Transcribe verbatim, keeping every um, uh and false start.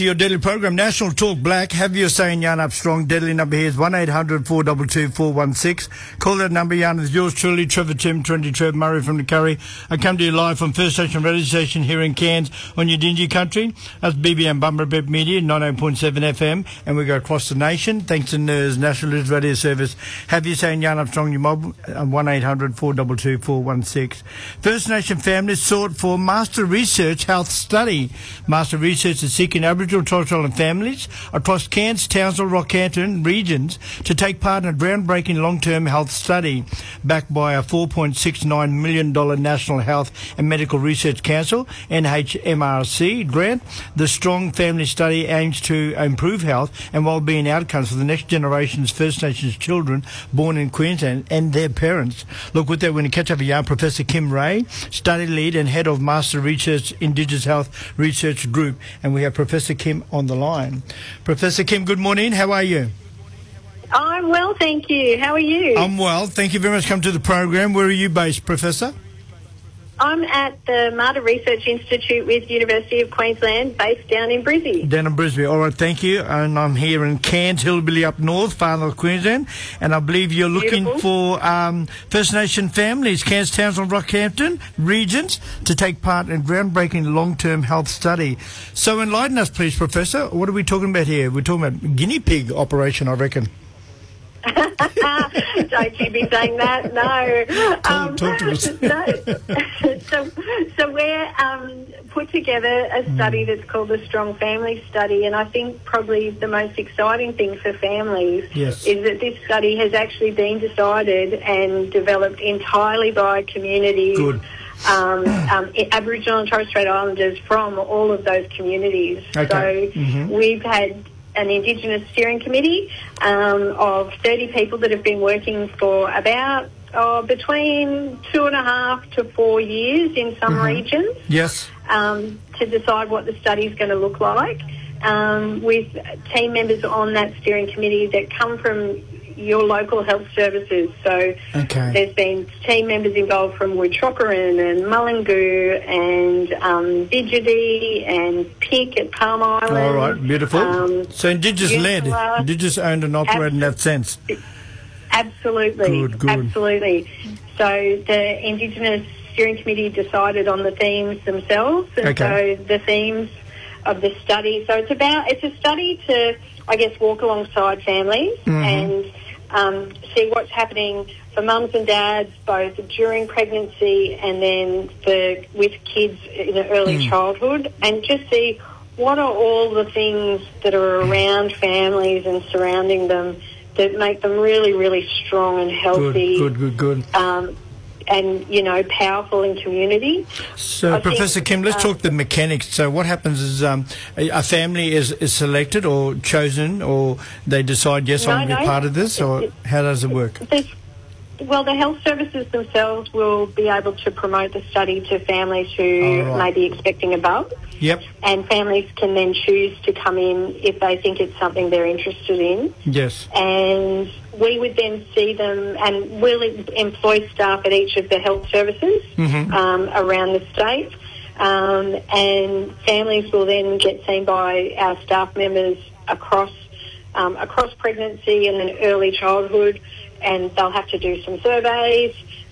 Your daily program, National Talk Black. Have your say in Yarn Up Strong. Deadly number here is one eight hundred four two two four one six. Call that number. Yarn is yours truly, Trevor Tim, twenty Trev Murray from the Curry. I come to you live from First Station Radio Station here in Cairns on your dingy country. That's B B M Bumblebee Media, ninety-eight point seven F M, and we go across the nation. Thanks to N E R S, National News Radio Service. Have your say in Yarn Up Strong, your mob, one eight hundred four two two four one six. First Nation families sought for Master Research Health Study. Master Research is seeking Aboriginal, Torres Strait Islander families across Cairns, Townsville, Rockhampton regions to take part in a groundbreaking long-term health study backed by a four point six nine million dollars National Health and Medical Research Council N H M R C grant. The Strong Family Study aims to improve health and wellbeing outcomes for the next generation's First Nations children born in Queensland and their parents. Look, with that, we're going to catch up with young Professor Kim Ray, Study Lead and Head of Master Research Indigenous Health Research Group, and we have Professor Kim on the line. Professor Kim, good morning. How are you? I'm well, thank you. How are you? I'm well. Thank you very much for coming to the program. Where are you based, Professor? I'm at the Mater Research Institute with University of Queensland, based down in Brisbane. Down in Brisbane. All right, thank you. And I'm here in Cairns, Hillbilly up north, far north Queensland. And I believe you're looking Beautiful. for um, First Nation families, Cairns, Townsville, Rockhampton regions, to take part in groundbreaking long-term health study. So enlighten us, please, Professor. What are we talking about here? We're talking about guinea pig operation, I reckon. Don't you be saying that, no. Talk, talk to us. so, so, so we're um, put together a study that's called the Strong Family Study, and I think probably the most exciting thing for families yes. is that this study has actually been decided and developed entirely by communities. Good. Um, um, Aboriginal and Torres Strait Islanders from all of those communities. Okay. So mm-hmm. we've had an Indigenous steering committee um, of thirty people that have been working for about oh, between two and a half to four years in some mm-hmm. regions yes. um, to decide what the study is going to look like, um, with team members on that steering committee that come from your local health services. So okay. there's been team members involved from Witchokaran and Mullingu and um, Bidgety and Pick at Palm Island. All right, beautiful. Um, so Indigenous-led, Indigenous-owned and operated abs- in that sense. Absolutely. Good, good. Absolutely. So the Indigenous Steering Committee decided on the themes themselves, and okay. so the themes of the study. So it's about, it's a study to, I guess, walk alongside families mm-hmm. and um, see what's happening for mums and dads, both during pregnancy and then for with kids in early mm. childhood, and just see what are all the things that are around families and surrounding them that make them really, really strong and healthy. Good, good, good, good. Um, and, you know, powerful in community. So, I Professor think, Kim, let's um, talk the mechanics. So what happens is um, a, a family is, is selected or chosen, or they decide, yes, no, I'm going to no, be part of this, or it, how does it work? This, well, the health services themselves will be able to promote the study to families who right. may be expecting above. Yep. And families can then choose to come in if they think it's something they're interested in. Yes. And we would then see them, and we'll employ staff at each of the health services mm-hmm. um, around the state. Um, and families will then get seen by our staff members across um, across pregnancy and then early childhood, and they'll have to do some surveys